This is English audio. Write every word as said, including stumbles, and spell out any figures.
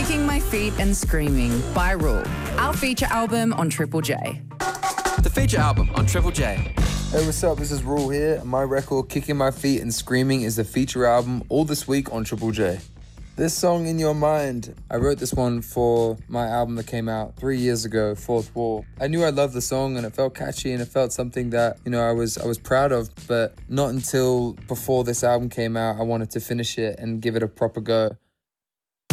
Kicking My Feet and Screaming by Rule, our feature album on Triple J. The feature album on Triple J. Hey, what's up? This is Rule here. My record, Kicking My Feet and Screaming, is the feature album all this week on Triple J. This song, In Your Mind, I wrote this one for my album that came out three years ago, Fourth Wall. I knew I loved the song and it felt catchy and it felt something that, you know, I was I was proud of, but not until before this album came out, I wanted to finish it and give it a proper go.